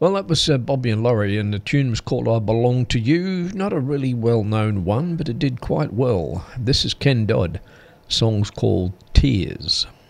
Well, that was Bobby and Laurie, and the tune was called I Belong to You. Not a really well-known one, but it did quite well. This is Ken Dodd. The song's called Tears.